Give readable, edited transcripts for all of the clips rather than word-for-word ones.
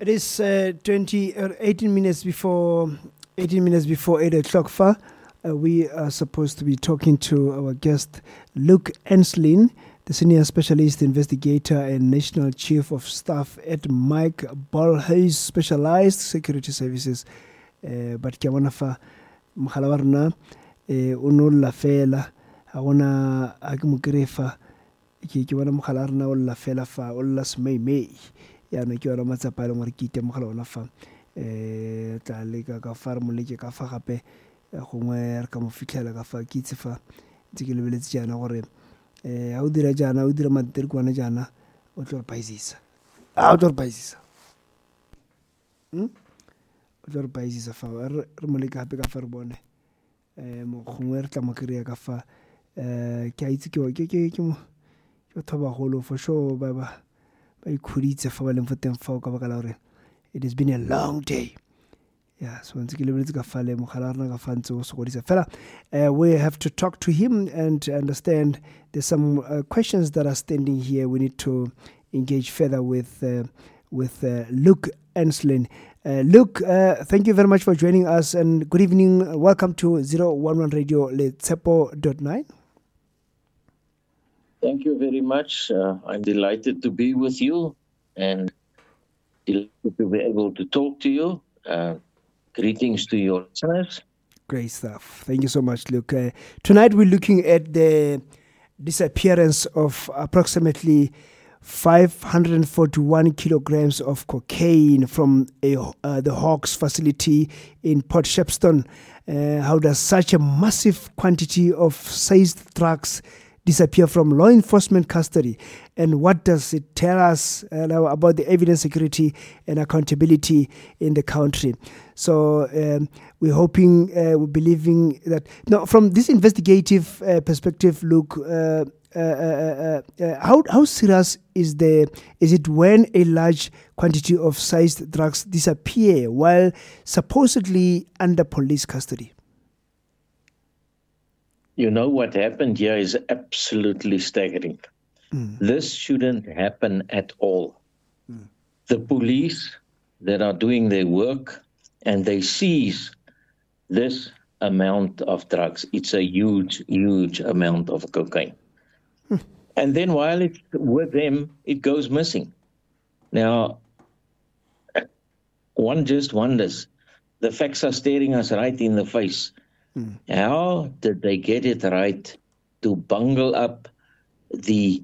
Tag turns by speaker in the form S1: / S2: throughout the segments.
S1: It is 18 minutes before 8 o'clock. We are supposed to be talking to our guest, Luke Enslin, the Senior Specialist Investigator and National Chief of Staff at Mike Bolhuis Specialized Security Services. But Kiawanafa Mhalawarna, Unula Fela, Awana Agmugrefa, Kiwana Mhalarna, Ulla Fela Fa, Ullas May. Ya no kiwa ramatsa pa lengwe ke ite mogala ona fa tla leka ka fa re moleke ka fa gape gongwe re ka mo fitlhela ka fa ke itse fa ntse ke lebeletse jana gore ha o dira jana o dira materi kwana jana o tlo re paisisa o tlo re paisisa fa re moleke gape ka fa re bone gongwe re tla mo kry-a ka fa ke a itse ke mo thoba golo for sure it has been a long day. Yeah, so we have to talk to him and understand there's some questions that are standing here. We need to engage further with Luke Enslin. Luke, thank you very much for joining us and good evening. Welcome to 011 Radio Letsepo.9.
S2: Thank you very much. I'm delighted to be with you and delighted to be able to talk to you. Greetings to your listeners.
S1: Great stuff. Thank you so much, Luke. Tonight we're looking at the disappearance of approximately 541 kilograms of cocaine from the Hawks facility in Port Shepstone. How does such a massive quantity of seized drugs disappear from law enforcement custody, and what does it tell us about the evidence security and accountability in the country? So we're hoping, we're believing that from this investigative perspective, Luke, how serious is it when a large quantity of seized drugs disappear while supposedly under police custody?
S2: You know, what happened here is absolutely staggering. This shouldn't happen at all. The police that are doing their work and they seize this amount of drugs. It's a huge, huge amount of cocaine. And then while it's with them, it goes missing. Now, one just wonders, the facts are staring us right in the face. How did they get it right to bungle up the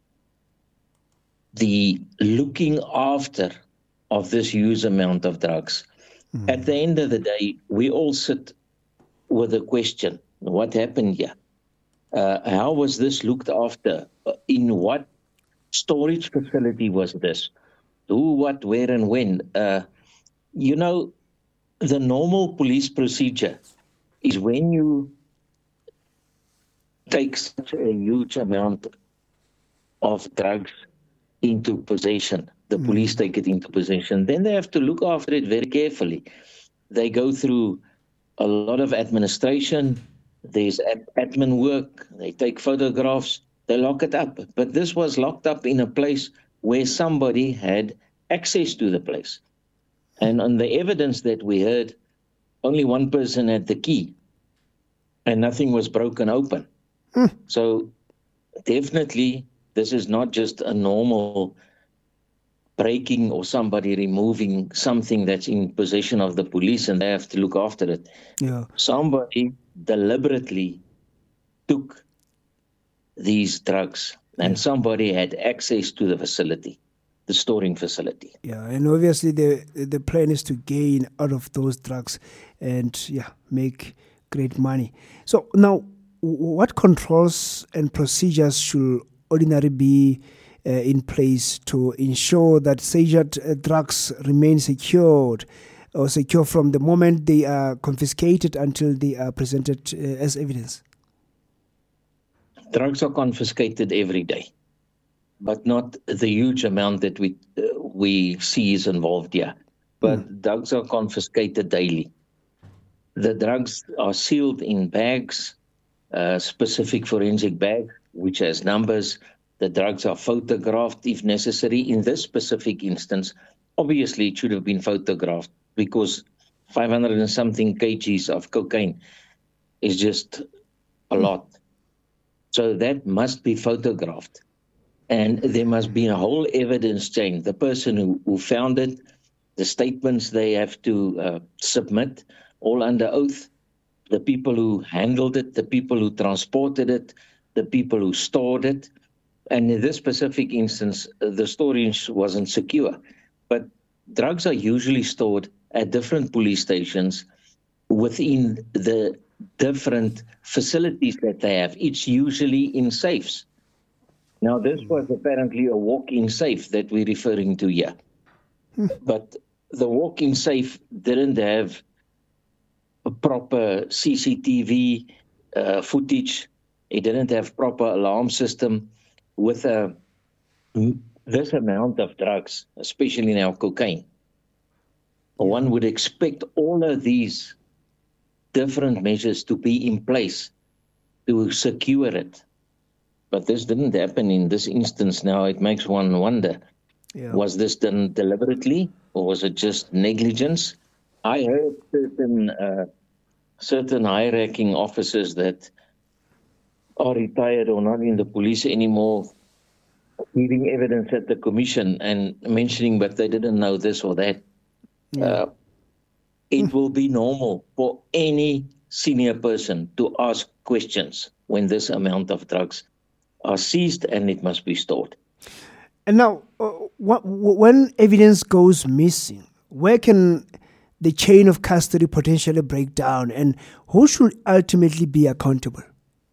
S2: looking after of this huge amount of drugs? At the end of the day, we all sit with a question: what happened here? How was this looked after? In what storage facility was this? Who, what, where, and when? You know, the normal police procedure is when you take such a huge amount of drugs into possession, the police take it into possession, then they have to look after it very carefully. They go through a lot of administration, there's admin work, they take photographs, they lock it up. But this was locked up in a place where somebody had access to the place. And on the evidence that we heard, only one person had the key, and nothing was broken open. So definitely, this is not just a normal breaking or somebody removing something that's in possession of the police and they have to look after it.
S1: Yeah.
S2: Somebody deliberately took these drugs and somebody had access to the facility, the storing facility.
S1: Yeah, and obviously the plan is to gain out of those drugs and make great money. So now, what controls and procedures should ordinarily be in place to ensure that seized drugs remain secured or secure from the moment they are confiscated until they are presented as evidence?
S2: Drugs are confiscated every day, but not the huge amount that we see is involved here. But drugs are confiscated daily. The drugs are sealed in bags, specific forensic bag, which has numbers. The drugs are photographed if necessary. In this specific instance, obviously it should have been photographed because 500 and something kgs of cocaine is just a lot. So that must be photographed. And there must be a whole evidence chain. The person who found it, the statements they have to submit, all under oath, the people who handled it, the people who transported it, the people who stored it. And in this specific instance, the storage wasn't secure. But drugs are usually stored at different police stations within the different facilities that they have. It's usually in safes. Now, this was apparently a walk-in safe that we're referring to here. But the walk-in safe didn't have a proper CCTV footage. It didn't have proper alarm system. With this amount of drugs, especially now cocaine, one would expect all of these different measures to be in place to secure it. But this didn't happen in this instance. Now it makes one wonder, was this done deliberately or was it just negligence? I heard certain high-ranking officers that are retired or not in the police anymore giving evidence at the commission and mentioning but they didn't know this or that. It will be normal for any senior person to ask questions when this amount of drugs are seized and it must be stored.
S1: And now, when evidence goes missing, where can the chain of custody potentially break down and who should ultimately be accountable?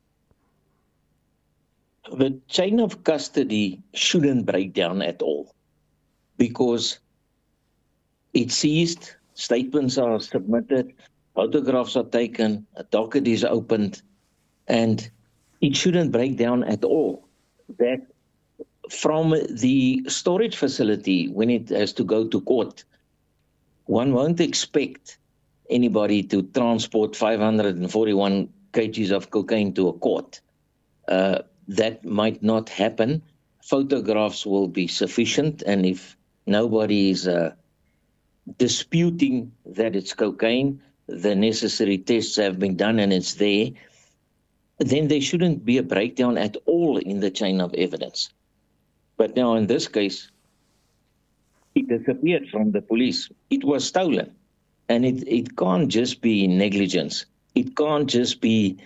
S2: The chain of custody shouldn't break down at all because it's seized, statements are submitted, photographs are taken, a docket is opened, and it shouldn't break down at all. That from the storage facility, when it has to go to court, one won't expect anybody to transport 541 kgs of cocaine to a court. That might not happen. Photographs will be sufficient, and if nobody is disputing that it's cocaine, the necessary tests have been done and it's there, then there shouldn't be a breakdown at all in the chain of evidence. But now in this case, it disappeared from the police. It was stolen. And it can't just be negligence. It can't just be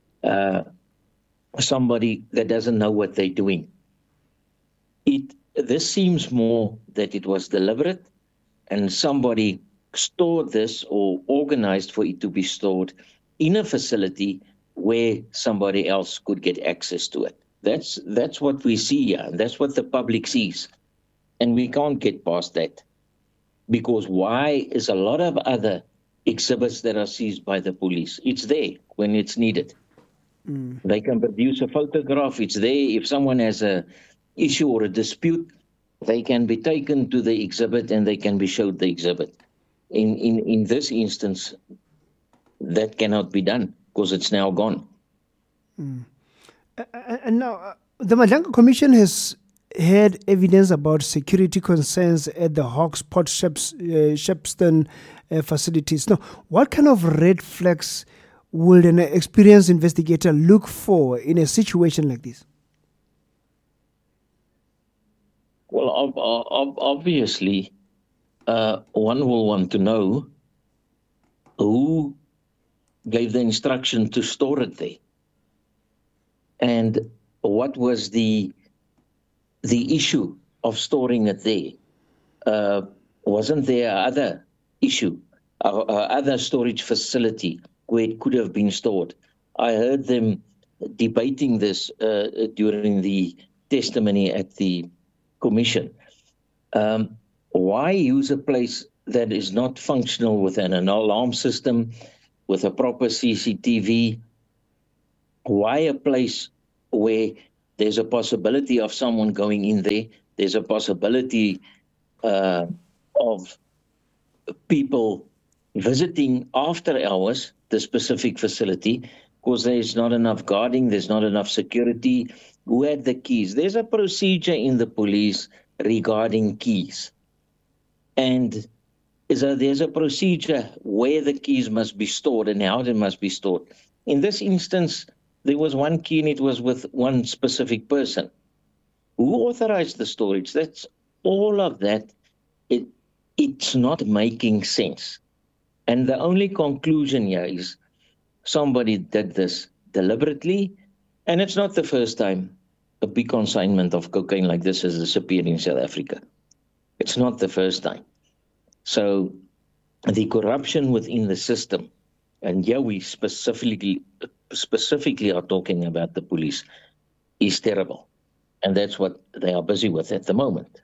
S2: somebody that doesn't know what they're doing. This seems more that it was deliberate and somebody stored this or organized for it to be stored in a facility where somebody else could get access to it. That's what we see here. That's what the public sees. And we can't get past that. Because why is a lot of other exhibits that are seized by the police? It's there when it's needed. They can produce a photograph. It's there. If someone has a issue or a dispute, they can be taken to the exhibit and they can be showed the exhibit. In this instance, that cannot be done because it's now gone.
S1: And now, the Madlanga Commission has had evidence about security concerns at the Hawks Port Shepstone facilities. Now, what kind of red flags would an experienced investigator look for in a situation like this?
S2: Well, obviously, one will want to know who gave the instruction to store it there. And what was the issue of storing it there? Wasn't there other issue, other storage facility where it could have been stored? I heard them debating this during the testimony at the commission. Why use a place that is not functional with an alarm system, with a proper CCTV? Why a place where there's a possibility of someone going in there, there's a possibility of people visiting after hours the specific facility, because there's not enough guarding, there's not enough security. Who had the keys? There's a procedure in the police regarding keys. And there's a procedure where the keys must be stored and how they must be stored. In this instance, there was one key and it was with one specific person. Who authorized the storage? That's all of that. It's not making sense. And the only conclusion here is somebody did this deliberately, and it's not the first time a big consignment of cocaine like this has disappeared in South Africa. It's not the first time. So the corruption within the system, and here we specifically are talking about the police, is terrible. And that's what they are busy with at the moment.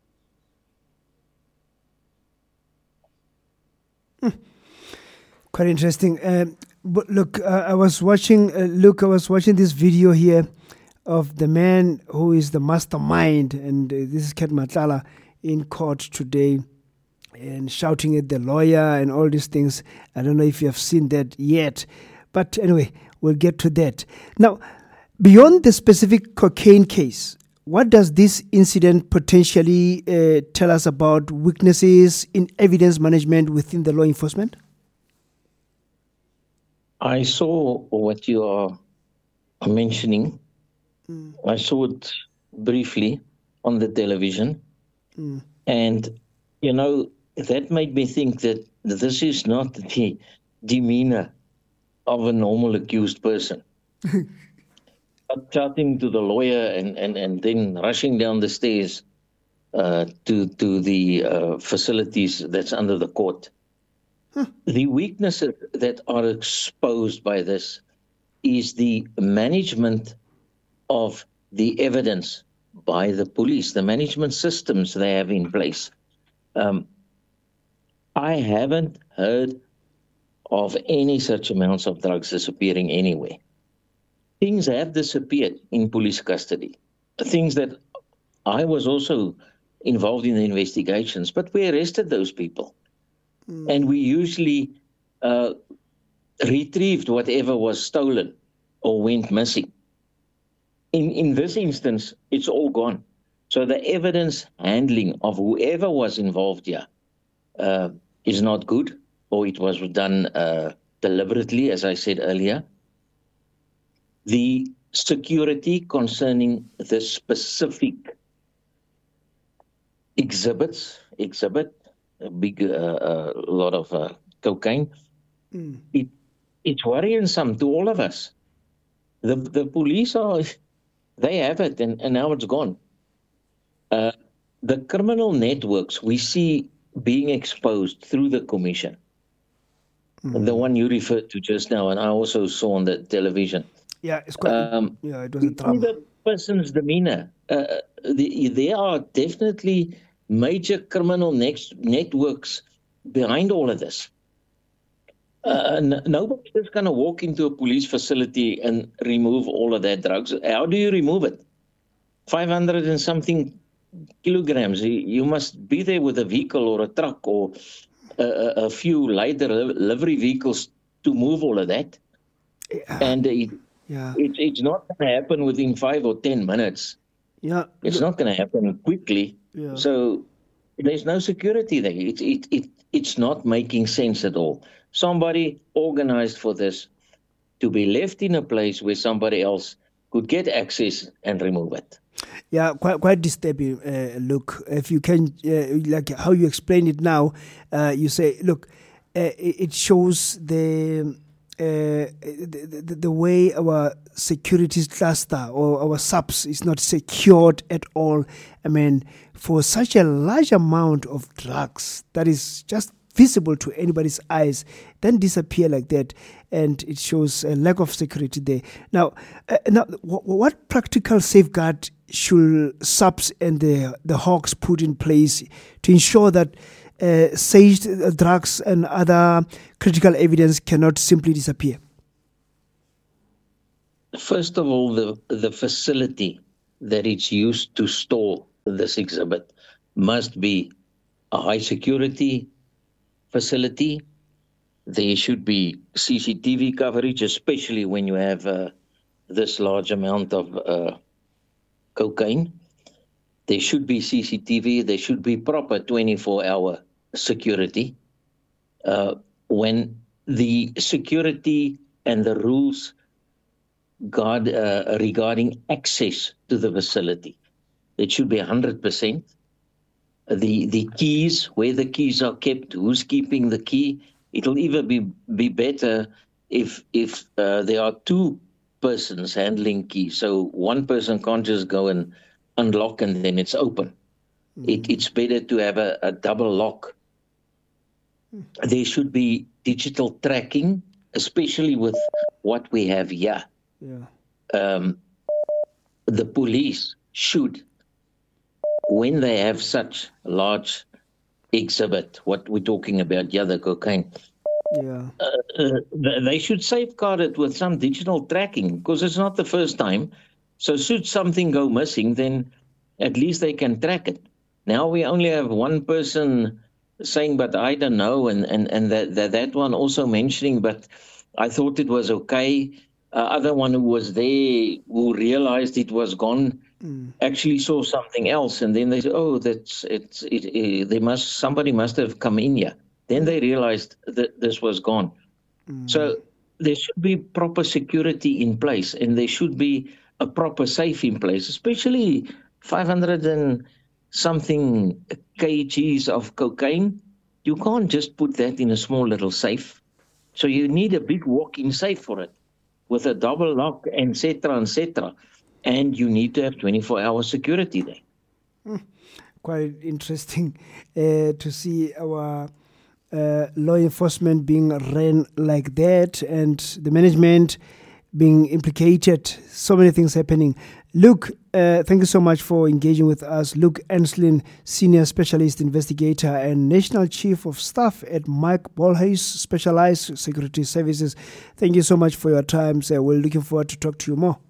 S1: Quite interesting. But look, I was watching, this video here of the man who is the mastermind, and this is Ket Matlala in court today and shouting at the lawyer and all these things. I don't know if you have seen that yet. But anyway, we'll get to that. Now, beyond the specific cocaine case, what does this incident potentially tell us about weaknesses in evidence management within the law enforcement?
S2: I saw what you are mentioning. I saw it briefly on the television. And, that made me think that this is not the demeanor of a normal accused person. Chatting to the lawyer and then rushing down the stairs to the facilities that's under the court. The weaknesses that are exposed by this is the management of the evidence by the police, the management systems they have in place. I haven't heard of any such amounts of drugs disappearing anywhere. Things have disappeared in police custody, things that I was also involved in the investigations, but we arrested those people. And we usually retrieved whatever was stolen or went missing. In this instance, it's all gone. So the evidence handling of whoever was involved here is not good, or it was done deliberately, as I said earlier. The security concerning the specific exhibit, a big lot of cocaine, it's worrisome to all of us. The police they have it, and now it's gone. The criminal networks we see being exposed through the commission, the one you referred to just now, and I also saw on the television.
S1: Yeah, it's quite. It was a drama.
S2: The person's demeanor. There are definitely major criminal networks behind all of this. Nobody's just going to walk into a police facility and remove all of that drugs. How do you remove it? 500 and something kilograms. You must be there with a vehicle or a truck or a few lighter livery vehicles to move all of that. And it's not going to happen within 5 or 10 minutes.
S1: Yeah,
S2: it's not going to happen quickly. Yeah. So there's no security there. It's not making sense at all. Somebody organized for this to be left in a place where somebody else could get access and remove it.
S1: Yeah, quite disturbing. Look, if you can, like how you explain it now, you say, look, it shows the way our security cluster or our subs is not secured at all. I mean, for such a large amount of drugs that is just visible to anybody's eyes, then disappear like that, and it shows a lack of security there. Now, what practical safeguard should subs and the Hawks put in place to ensure that seized drugs and other critical evidence cannot simply disappear?
S2: First of all, the facility that it's used to store this exhibit must be a high security facility. There should be CCTV coverage, especially when you have this large amount of cocaine. there should be CCTV. There should be proper 24-hour security. When the security and the rules regarding access to the facility, it should be 100%. The keys, where the keys are kept, who's keeping the key. It'll even be better if there are two persons handling keys. So one person can't just go and unlock and then it's open. It's better to have a double lock. There should be digital tracking, especially with what we have here. The police should, when they have such large exhibit, what we're talking about, the cocaine, they should safeguard it with some digital tracking, because it's not the first time. So should something go missing, then at least they can track it. Now we only have one person saying, but I don't know, and that one also mentioning, but I thought it was okay. Other one who was there, who realized it was gone, actually saw something else, and then they said, "Oh, somebody must have come in here." Then they realized that this was gone. So there should be proper security in place, and there should be a proper safe in place, especially 500 and something kgs of cocaine. You can't just put that in a small little safe. So you need a big walk-in safe for it, with a double lock, etc., etc. And you need to have 24-hour security there.
S1: Quite interesting to see our law enforcement being ran like that, and the management being implicated. So many things happening. Luke, thank you so much for engaging with us. Luke Enslin, Senior Specialist Investigator and National Chief of Staff at Mike Bolhuis Specialized Security Services. Thank you so much for your time, sir. We're looking forward to talk to you more.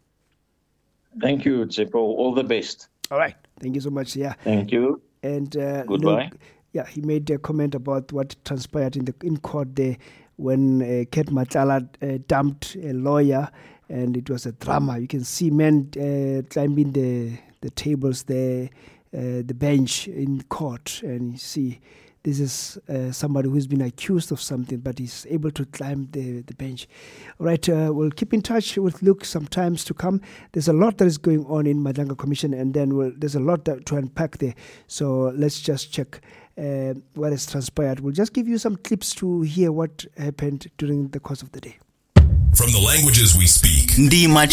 S2: Thank you, Tsepo. All the best.
S1: All right. Thank you so much. Yeah.
S2: Thank you.
S1: And
S2: goodbye.
S1: Luke, he made a comment about what transpired in court there when Ket Matlala dumped a lawyer, and it was a drama. You can see men climbing the tables there, the bench in court, and you see this is somebody who's been accused of something, but he's able to climb the bench. All right, we'll keep in touch with Luke sometimes to come. There's a lot that is going on in Madlanga Commission, and then there's a lot to unpack there. So let's just check what has transpired. We'll just give you some clips to hear what happened during the course of the day.
S3: From the languages we speak, to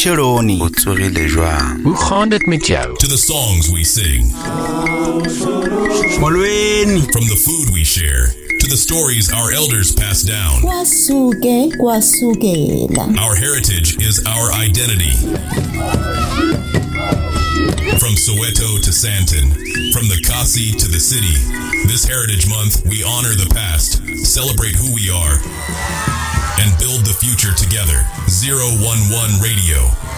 S3: the songs we sing, from the food we share, to the stories our elders passed down. Our heritage is our identity. From Soweto to Sandton, from the Kasi to the city, this Heritage Month we honor the past, celebrate who we are, and build the future together. 011 Radio.